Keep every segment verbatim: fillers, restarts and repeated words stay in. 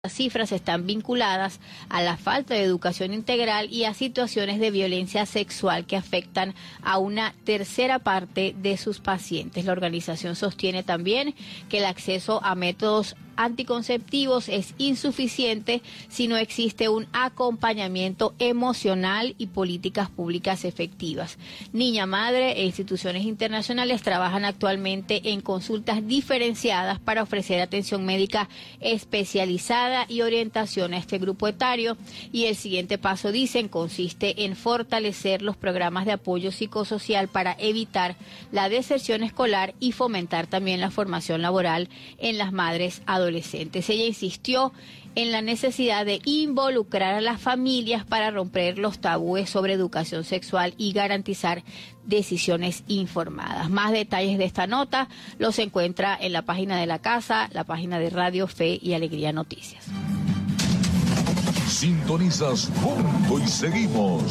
Las cifras están vinculadas a la falta de educación integral y a situaciones de violencia sexual que afectan a una tercera parte de sus pacientes. La organización sostiene también que el acceso a métodos anticonceptivos es insuficiente si no existe un acompañamiento emocional y políticas públicas efectivas. Niña Madre e instituciones internacionales trabajan actualmente en consultas diferenciadas para ofrecer atención médica especializada y orientación a este grupo etario, y el siguiente paso, dicen, consiste en fortalecer los programas de apoyo psicosocial para evitar la deserción escolar y fomentar también la formación laboral en las madres adolescentes. Ella insistió en la necesidad de involucrar a las familias para romper los tabúes sobre educación sexual y garantizar decisiones informadas. Más detalles de esta nota los encuentra en la página de la casa, la página de Radio Fe y Alegría Noticias. Sintonizas Punto y Seguimos.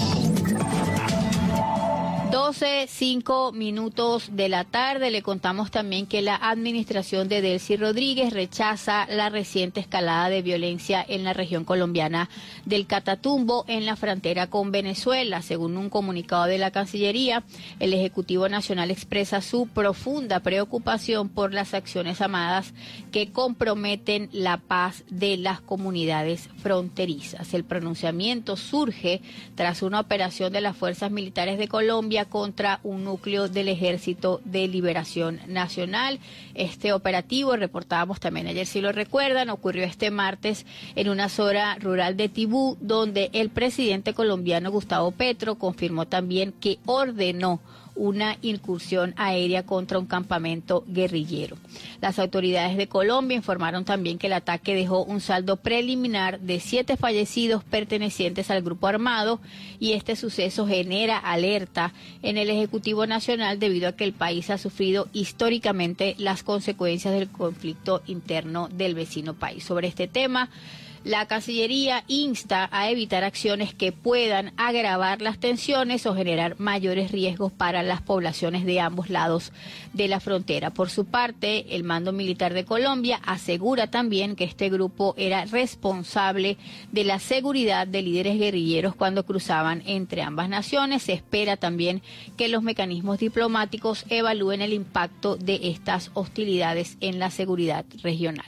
doce, cinco minutos de la tarde. Le contamos también que la administración de Delcy Rodríguez rechaza la reciente escalada de violencia en la región colombiana del Catatumbo, en la frontera con Venezuela. Según un comunicado de la Cancillería, el Ejecutivo Nacional expresa su profunda preocupación por las acciones armadas que comprometen la paz de las comunidades fronterizas. El pronunciamiento surge tras una operación de las fuerzas militares de Colombia contra un núcleo del Ejército de Liberación Nacional. Este operativo, reportábamos también ayer, si lo recuerdan, ocurrió este martes en una zona rural de Tibú, donde el presidente colombiano Gustavo Petro confirmó también que ordenó una incursión aérea contra un campamento guerrillero. Las autoridades de Colombia informaron también que el ataque dejó un saldo preliminar de siete fallecidos pertenecientes al grupo armado, y este suceso genera alerta en el Ejecutivo Nacional debido a que el país ha sufrido históricamente las consecuencias del conflicto interno del vecino país. Sobre este tema, la Cancillería insta a evitar acciones que puedan agravar las tensiones o generar mayores riesgos para las poblaciones de ambos lados de la frontera. Por su parte, el Mando Militar de Colombia asegura también que este grupo era responsable de la seguridad de líderes guerrilleros cuando cruzaban entre ambas naciones. Se espera también que los mecanismos diplomáticos evalúen el impacto de estas hostilidades en la seguridad regional.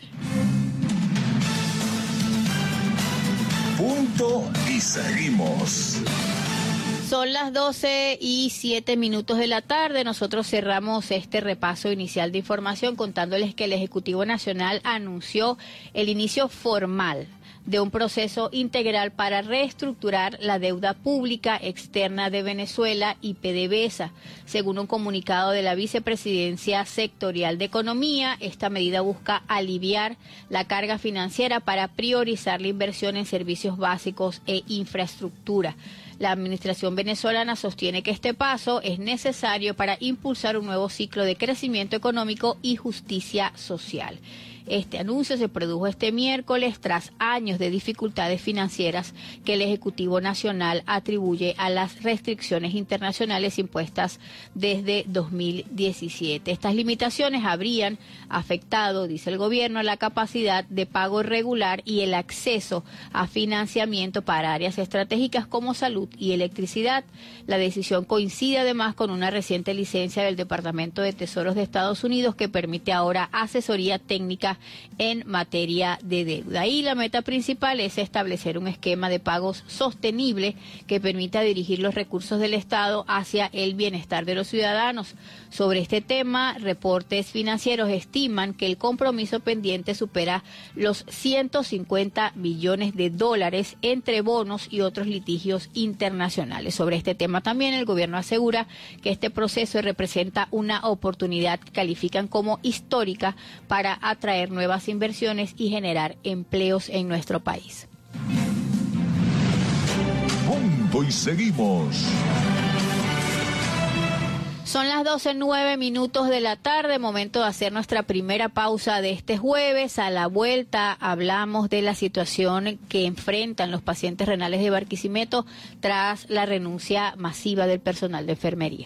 Punto y seguimos. Son las doce y siete minutos de la tarde. Nosotros cerramos este repaso inicial de información contándoles que el Ejecutivo Nacional anunció el inicio formal de un proceso integral para reestructurar la deuda pública externa de Venezuela y PDVSA. Según un comunicado de la Vicepresidencia Sectorial de Economía, esta medida busca aliviar la carga financiera para priorizar la inversión en servicios básicos e infraestructura. La administración venezolana sostiene que este paso es necesario para impulsar un nuevo ciclo de crecimiento económico y justicia social. Este anuncio se produjo este miércoles tras años de dificultades financieras que el Ejecutivo Nacional atribuye a las restricciones internacionales impuestas desde dos mil diecisiete. Estas limitaciones habrían afectado, dice el gobierno, la capacidad de pago regular y el acceso a financiamiento para áreas estratégicas como salud y electricidad. La decisión coincide además con una reciente licencia del Departamento de Tesoros de Estados Unidos que permite ahora asesoría técnica en materia de deuda. Y la meta principal es establecer un esquema de pagos sostenible que permita dirigir los recursos del Estado hacia el bienestar de los ciudadanos. Sobre este tema, reportes financieros estiman que el compromiso pendiente supera los ciento cincuenta millones de dólares entre bonos y otros litigios internacionales. Sobre este tema también el gobierno asegura que este proceso representa una oportunidad que califican como histórica para atraer nuevas inversiones y generar empleos en nuestro país. Punto y seguimos. Son las doce, nueve minutos de la tarde, momento de hacer nuestra primera pausa de este jueves. A la vuelta hablamos de la situación que enfrentan los pacientes renales de Barquisimeto tras la renuncia masiva del personal de enfermería.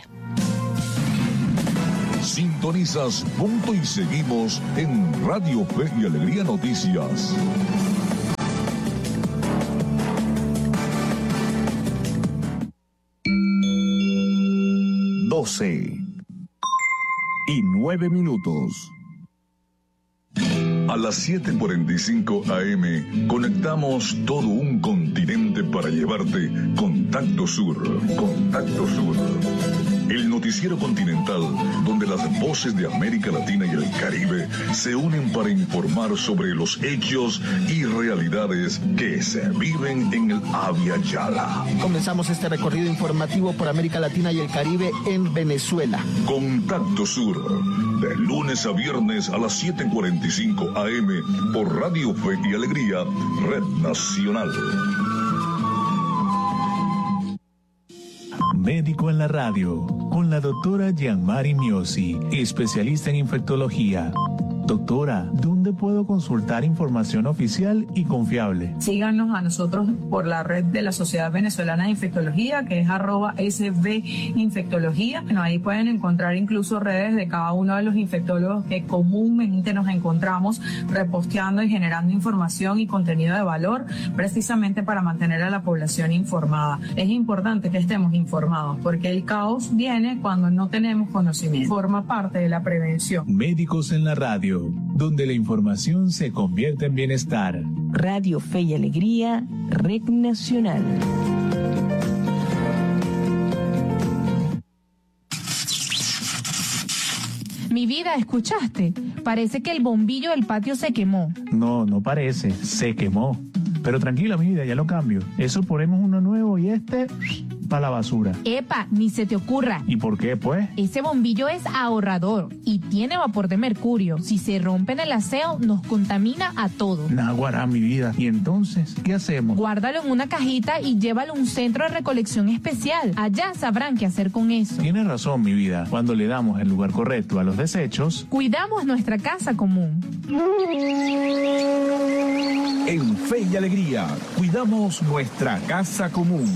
Sintonizas Punto y Seguimos en Radio Fe y Alegría Noticias. doce y nueve minutos. A las siete cuarenta y cinco A M conectamos todo un continente para llevarte Contacto Sur. Contacto Sur. El noticiero continental donde las voces de América Latina y el Caribe se unen para informar sobre los hechos y realidades que se viven en el Abya Yala. Comenzamos este recorrido informativo por América Latina y el Caribe en Venezuela. Contacto Sur, de lunes a viernes a las siete cuarenta y cinco A M por Radio Fe y Alegría, Red Nacional. Médico en la radio, con la doctora Gianmari Miosi, especialista en infectología. Doctora, ¿dónde puedo consultar información oficial y confiable? Síganos a nosotros por la red de la Sociedad Venezolana de Infectología, que es arroba S V Infectología. Bueno, ahí pueden encontrar incluso redes de cada uno de los infectólogos que comúnmente nos encontramos reposteando y generando información y contenido de valor, precisamente para mantener a la población informada. Es importante que estemos informados, porque el caos viene cuando no tenemos conocimiento. Forma parte de la prevención. Médicos en la radio, donde la información se convierte en bienestar. Radio Fe y Alegría, Red Nacional. Mi vida, ¿escuchaste? Parece que el bombillo del patio se quemó. No, no parece, se quemó. Pero tranquila, mi vida, ya lo cambio. Eso ponemos uno nuevo y este para la basura. Epa, ni se te ocurra. ¿Y por qué, pues? Ese bombillo es ahorrador y tiene vapor de mercurio. Si se rompe en el aseo, nos contamina a todos. Naguará, mi vida. ¿Y entonces qué hacemos? Guárdalo en una cajita y llévalo a un centro de recolección especial. Allá sabrán qué hacer con eso. Tienes razón, mi vida. Cuando le damos el lugar correcto a los desechos, cuidamos nuestra casa común. En Fe y Alegría, cuidamos nuestra casa común.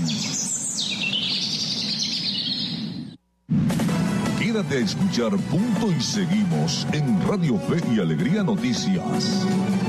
Quédate a escuchar Punto y Seguimos en Radio Fe y Alegría Noticias.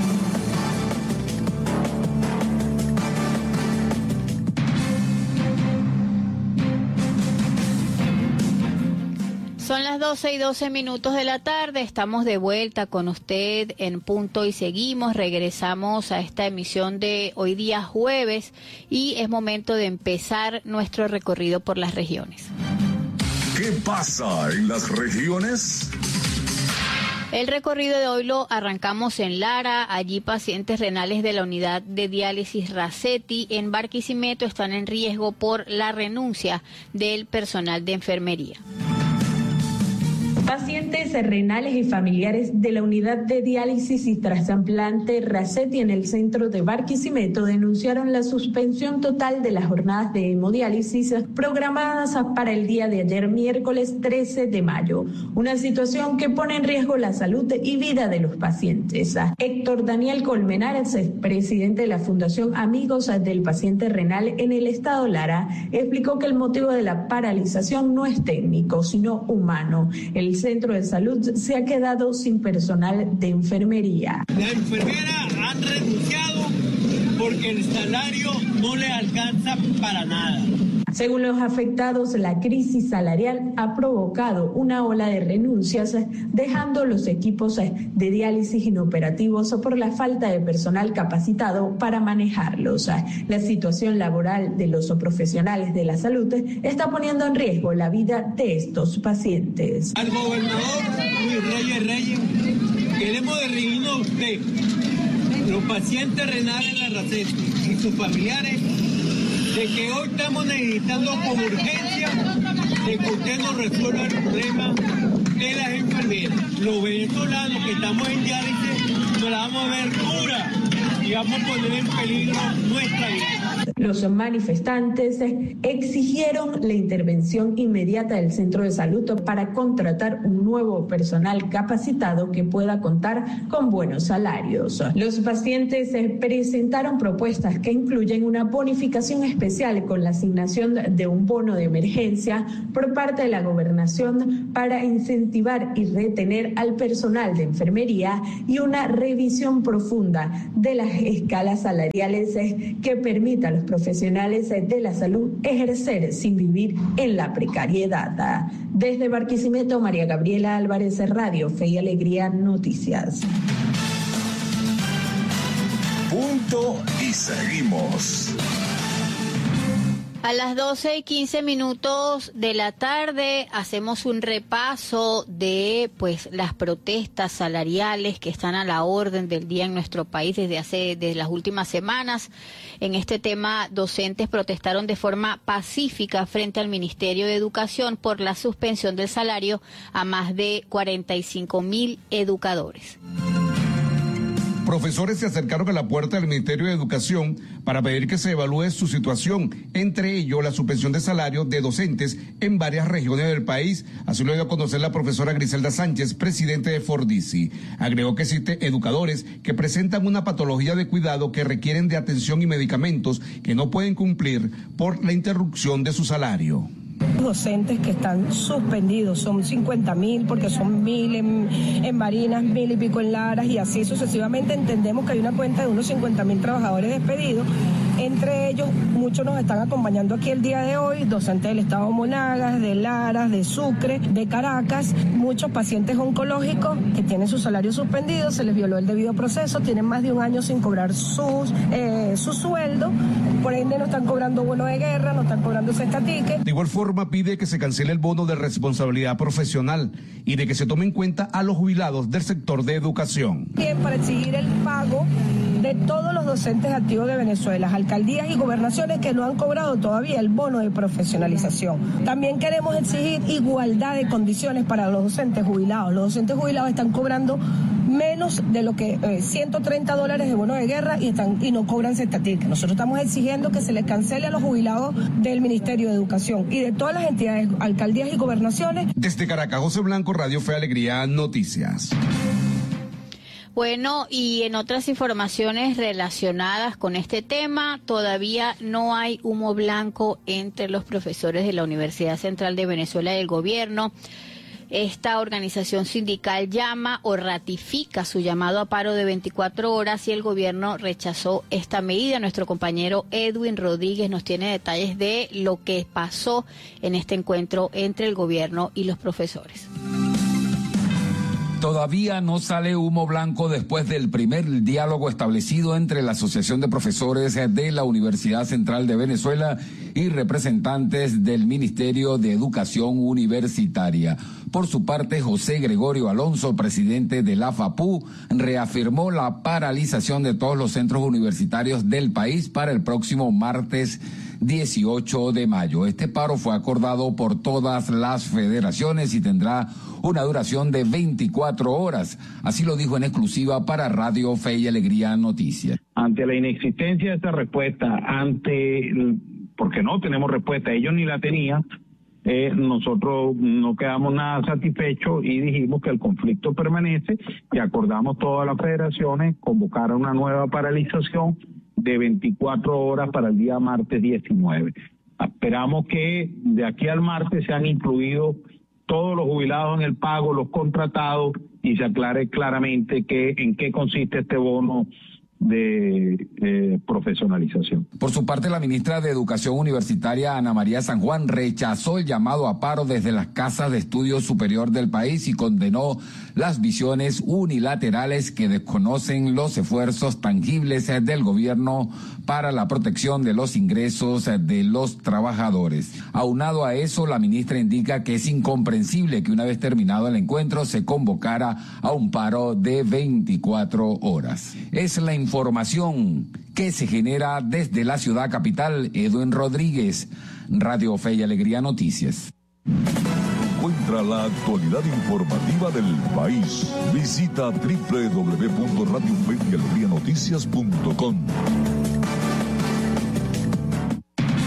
Son las doce y doce minutos de la tarde, estamos de vuelta con usted en Punto y Seguimos, regresamos a esta emisión de hoy día jueves y es momento de empezar nuestro recorrido por las regiones. ¿Qué pasa en las regiones? El recorrido de hoy lo arrancamos en Lara. Allí pacientes renales de la unidad de diálisis Racetti en Barquisimeto están en riesgo por la renuncia del personal de enfermería. Pacientes renales y familiares de la unidad de diálisis y trasplante Racetti en el centro de Barquisimeto denunciaron la suspensión total de las jornadas de hemodiálisis programadas para el día de ayer, miércoles trece de mayo, una situación que pone en riesgo la salud y vida de los pacientes. Héctor Daniel Colmenares, presidente de la Fundación Amigos del Paciente Renal en el estado Lara, explicó que el motivo de la paralización no es técnico, sino humano. El centro de salud se ha quedado sin personal de enfermería. Las enfermeras han renunciado porque el salario no le alcanza para nada. Según los afectados, la crisis salarial ha provocado una ola de renuncias, dejando los equipos de diálisis inoperativos por la falta de personal capacitado para manejarlos. La situación laboral de los profesionales de la salud está poniendo en riesgo la vida de estos pacientes. Al gobernador Luis Reyes Reyes, queremos dirigirnos a usted, los pacientes renales de la Racetti y sus familiares, de que hoy estamos necesitando con urgencia de que usted nos resuelva el problema de las enfermeras. Los venezolanos que estamos en diálisis nos la vamos a ver dura y vamos a poner en peligro nuestra vida. Los manifestantes exigieron la intervención inmediata del centro de salud para contratar un nuevo personal capacitado que pueda contar con buenos salarios. Los pacientes presentaron propuestas que incluyen una bonificación especial con la asignación de un bono de emergencia por parte de la gobernación para incentivar y retener al personal de enfermería y una revisión profunda de las escalas salariales que permita a los profesionales de la salud ejercer sin vivir en la precariedad. Desde Barquisimeto, María Gabriela Álvarez, Radio Fe y Alegría Noticias. Punto y seguimos. A las doce y quince minutos de la tarde hacemos un repaso de pues las protestas salariales que están a la orden del día en nuestro país desde hace desde las últimas semanas. En este tema, docentes protestaron de forma pacífica frente al Ministerio de Educación por la suspensión del salario a más de cuarenta y cinco mil educadores. Profesores se acercaron a la puerta del Ministerio de Educación para pedir que se evalúe su situación, entre ellos la suspensión de salarios de docentes en varias regiones del país. Así lo dio a conocer la profesora Griselda Sánchez, presidente de Fordisi. Agregó que existen educadores que presentan una patología de cuidado que requieren de atención y medicamentos que no pueden cumplir por la interrupción de su salario. Docentes que están suspendidos, son cincuenta mil porque son mil en, en Barinas, mil y pico en Laras y así sucesivamente. Entendemos que hay una cuenta de unos cincuenta mil trabajadores despedidos. Entre ellos, muchos nos están acompañando aquí el día de hoy, docentes del Estado Monagas, de Laras, de Sucre, de Caracas, muchos pacientes oncológicos que tienen su salario suspendido, se les violó el debido proceso, tienen más de un año sin cobrar sus, eh, su sueldo, por ende no están cobrando bono de guerra, no están cobrando cesta ticket. De igual forma pide que se cancele el bono de responsabilidad profesional y de que se tome en cuenta a los jubilados del sector de educación. Bien, para exigir el pago de todos los docentes activos de Venezuela, alcaldías y gobernaciones que no han cobrado todavía el bono de profesionalización. También queremos exigir igualdad de condiciones para los docentes jubilados. Los docentes jubilados están cobrando menos de lo que eh, ciento treinta dólares de bono de guerra y están y no cobran cesta ticket. Nosotros estamos exigiendo que se les cancele a los jubilados del Ministerio de Educación y de todas las entidades, alcaldías y gobernaciones. Desde Caracas, José Blanco, Radio Fe Alegría Noticias. Bueno, y en otras informaciones relacionadas con este tema, todavía no hay humo blanco entre los profesores de la Universidad Central de Venezuela y el gobierno. Esta organización sindical llama o ratifica su llamado a paro de veinticuatro horas y el gobierno rechazó esta medida. Nuestro compañero Edwin Rodríguez nos tiene detalles de lo que pasó en este encuentro entre el gobierno y los profesores. Todavía no sale humo blanco después del primer diálogo establecido entre la Asociación de Profesores de la Universidad Central de Venezuela y representantes del Ministerio de Educación Universitaria. Por su parte, José Gregorio Alonso, presidente de la FAPU, reafirmó la paralización de todos los centros universitarios del país para el próximo martes dieciocho de mayo. Este paro fue acordado por todas las federaciones y tendrá una duración de veinticuatro horas. Así lo dijo en exclusiva para Radio Fe y Alegría Noticias. Ante la inexistencia de esta respuesta, ante porque no tenemos respuesta, ellos ni la tenían, eh, nosotros no quedamos nada satisfechos y dijimos que el conflicto permanece y acordamos todas las federaciones convocar a una nueva paralización de veinticuatro horas para el día martes diecinueve. Esperamos que de aquí al martes sean incluidos todos los jubilados en el pago, los contratados, y se aclare claramente que, en qué consiste este bono de eh, profesionalización. Por su parte, la ministra de Educación Universitaria, Ana María San Juan, rechazó el llamado a paro desde las casas de estudio superior del país y condenó las visiones unilaterales que desconocen los esfuerzos tangibles del gobierno para la protección de los ingresos de los trabajadores. Aunado a eso, la ministra indica que es incomprensible que una vez terminado el encuentro se convocara a un paro de veinticuatro horas. Es la información que se genera desde la ciudad capital. Edwin Rodríguez, Radio Fe y Alegría Noticias. Encuentra la actualidad informativa del país. Visita doble u doble u doble u punto radio fe y alegría noticias punto com.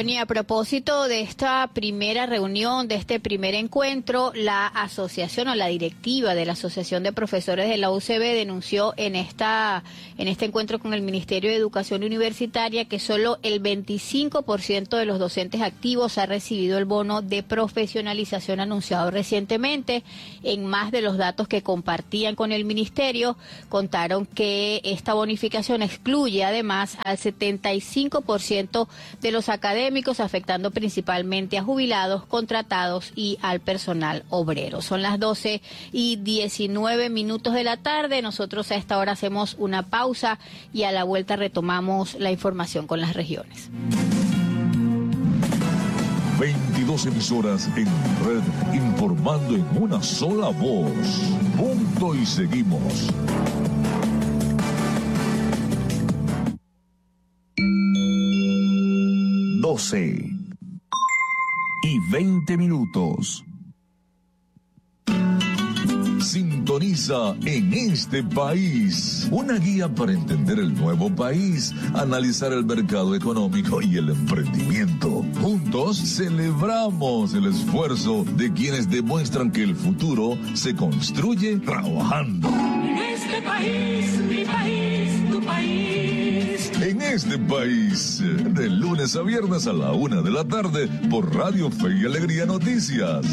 Bueno, y a propósito de esta primera reunión, de este primer encuentro, la asociación o la directiva de la Asociación de Profesores de la U C B denunció en esta en este encuentro con el Ministerio de Educación Universitaria que solo el veinticinco por ciento de los docentes activos ha recibido el bono de profesionalización anunciado recientemente. En más de los datos que compartían con el Ministerio, contaron que esta bonificación excluye además al setenta y cinco por ciento de los académicos, afectando principalmente a jubilados, contratados y al personal obrero. Son las doce y diecinueve minutos de la tarde. Nosotros a esta hora hacemos una pausa y a la vuelta retomamos la información con las regiones. veintidós emisoras en red informando en una sola voz. Punto y seguimos. doce y veinte minutos. Sintoniza En este País, una guía para entender el nuevo país, analizar el mercado económico y el emprendimiento. Juntos celebramos el esfuerzo de quienes demuestran que el futuro se construye trabajando. En este país, mi país, tu país. En este país, de lunes a viernes a la una de la tarde por Radio Fe y Alegría Noticias.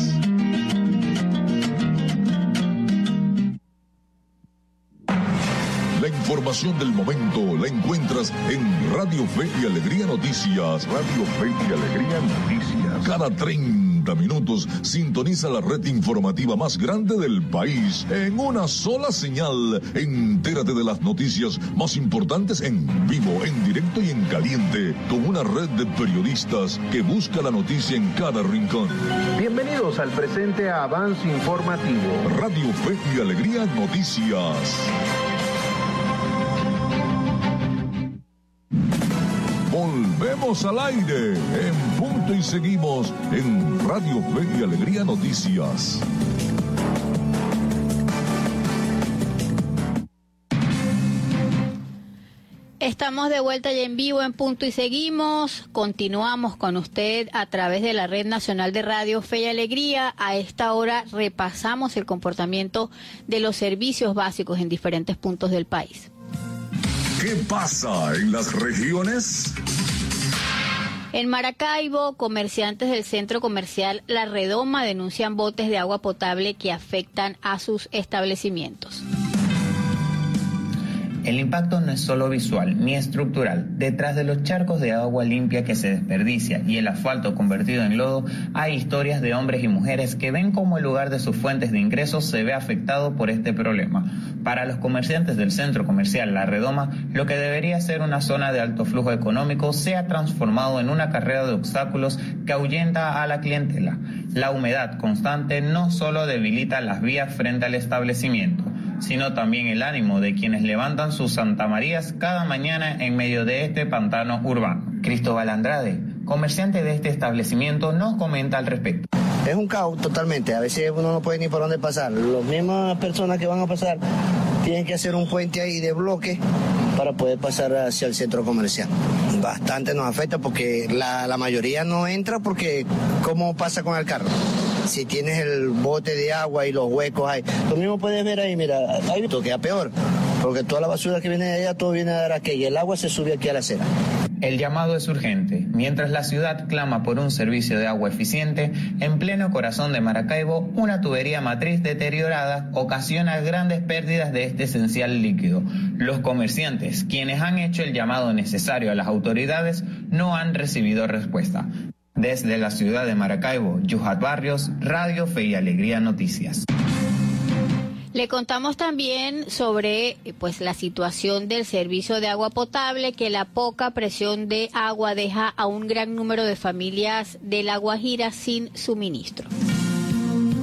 La información del momento la encuentras en Radio Fe y Alegría Noticias. Radio Fe y Alegría Noticias. Cada treinta minutos sintoniza la red informativa más grande del país en una sola señal. Entérate de las noticias más importantes en vivo, en directo y en caliente, con una red de periodistas que busca la noticia en cada rincón. Bienvenidos al presente avance informativo. Radio Fe y Alegría Noticias. Volvemos al aire en punto y seguimos en Radio Fe y Alegría Noticias. Estamos de vuelta ya en vivo en Punto y Seguimos. Continuamos con usted a través de la Red Nacional de Radio Fe y Alegría. A esta hora repasamos el comportamiento de los servicios básicos en diferentes puntos del país. ¿Qué pasa en las regiones? En Maracaibo, comerciantes del centro comercial La Redoma denuncian botes de agua potable que afectan a sus establecimientos. El impacto no es solo visual ni estructural. Detrás de los charcos de agua limpia que se desperdicia y el asfalto convertido en lodo, hay historias de hombres y mujeres que ven cómo el lugar de sus fuentes de ingresos se ve afectado por este problema. Para los comerciantes del centro comercial La Redoma, lo que debería ser una zona de alto flujo económico se ha transformado en una carrera de obstáculos que ahuyenta a la clientela. La humedad constante no solo debilita las vías frente al establecimiento, sino también el ánimo de quienes levantan sus santamarías cada mañana en medio de este pantano urbano. Cristóbal Andrade, comerciante de este establecimiento, nos comenta al respecto. Es un caos totalmente, a veces uno no puede ni por dónde pasar. Las mismas personas que van a pasar tienen que hacer un puente ahí de bloque para poder pasar hacia el centro comercial. Bastante nos afecta porque la, la mayoría no entra porque ¿cómo pasa con el carro? Si tienes el bote de agua y los huecos ahí, tú mismo puedes ver ahí, mira, ahí esto queda peor, porque toda la basura que viene de allá, todo viene a dar aquí y el agua se sube aquí a la acera. El llamado es urgente. Mientras la ciudad clama por un servicio de agua eficiente, en pleno corazón de Maracaibo, una tubería matriz deteriorada ocasiona grandes pérdidas de este esencial líquido. Los comerciantes, quienes han hecho el llamado necesario a las autoridades, no han recibido respuesta. Desde la ciudad de Maracaibo, Yujat Barrios, Radio Fe y Alegría Noticias. Le contamos también sobre pues la situación del servicio de agua potable, que la poca presión de agua deja a un gran número de familias de La Guajira sin suministro.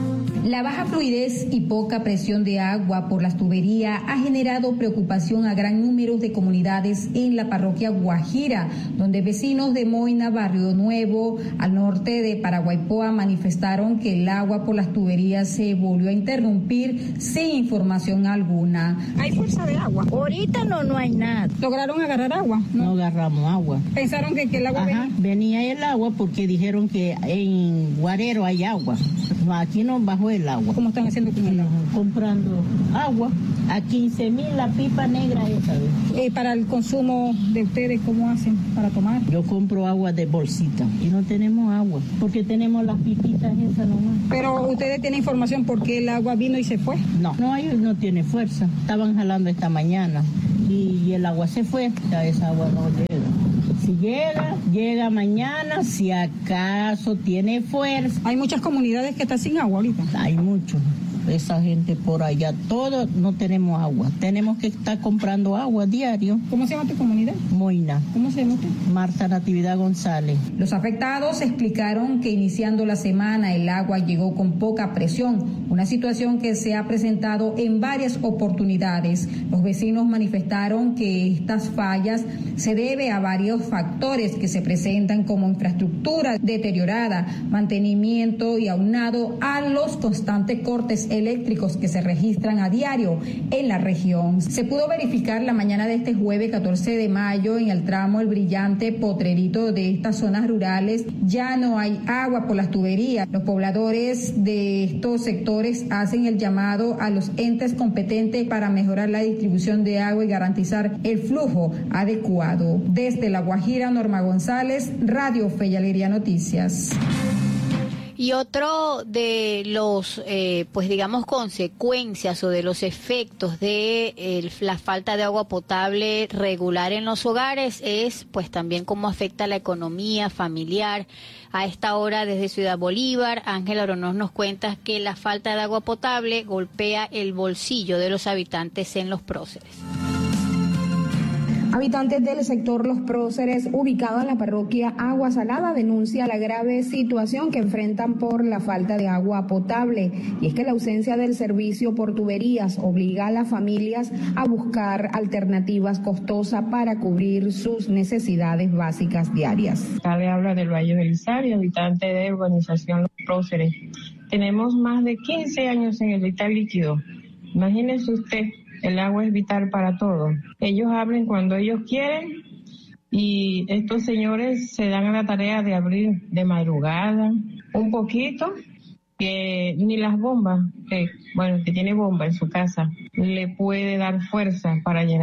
La baja fluidez y poca presión de agua por las tuberías ha generado preocupación a gran número de comunidades en la parroquia Guajira, donde vecinos de Moina, Barrio Nuevo, al norte de Paraguaypoa, manifestaron que el agua por las tuberías se volvió a interrumpir sin información alguna. ¿Hay fuerza de agua? Ahorita no, no hay nada. ¿Lograron agarrar agua? No, no agarramos agua. ¿Pensaron que, que el agua Ajá, venía? venía el agua porque dijeron que en Guarero hay agua. No, aquí no bajó el agua. ¿Cómo están haciendo con el agua? Comprando agua a quince mil la pipa negra esa vez. Eh, para el consumo de ustedes, ¿cómo hacen para tomar? Yo compro agua de bolsita y no tenemos agua porque tenemos las pipitas esas nomás. Pero ustedes tienen información por qué el agua vino y se fue. No, no, ellos no tienen fuerza. Estaban jalando esta mañana y, y el agua se fue. Ya esa agua no llega. Si llega, llega mañana, si acaso tiene fuerza. Hay muchas comunidades que están sin agua ahorita. Hay muchos. Esa gente por allá, todos no tenemos agua. Tenemos que estar comprando agua diario. ¿Cómo se llama tu comunidad? Moina. ¿Cómo se llama usted? Marta Natividad González. Los afectados explicaron que iniciando la semana el agua llegó con poca presión, una situación que se ha presentado en varias oportunidades. Los vecinos manifestaron que estas fallas se debe a varios factores que se presentan como infraestructura deteriorada, mantenimiento y aunado a los constantes cortes eléctricos que se registran a diario en la región. Se pudo verificar la mañana de este jueves catorce de mayo en el tramo El Brillante Potrerito de estas zonas rurales. Ya no hay agua por las tuberías. Los pobladores de estos sectores hacen el llamado a los entes competentes para mejorar la distribución de agua y garantizar el flujo adecuado. Desde La Guajira, Norma González, Radio Fe y Alegría Noticias. Y otro de los, eh, pues digamos, consecuencias o de los efectos de el, la falta de agua potable regular en los hogares es, pues también cómo afecta la economía familiar. A esta hora desde Ciudad Bolívar, Ángela Oronoz nos cuenta que la falta de agua potable golpea el bolsillo de los habitantes en Los Próceres. Habitantes del sector Los Próceres, ubicado en la parroquia Agua Salada, denuncia la grave situación que enfrentan por la falta de agua potable. Y es que la ausencia del servicio por tuberías obliga a las familias a buscar alternativas costosas para cubrir sus necesidades básicas diarias. Acá le habla del Valle Belisario, habitante de urbanización Los Próceres. Tenemos más de quince años en el vital líquido. Imagínese usted. El agua es vital para todos. Ellos abren cuando ellos quieren y estos señores se dan a la tarea de abrir de madrugada un poquito, que ni las bombas, que, bueno, que tiene bomba en su casa, le puede dar fuerza para llenar.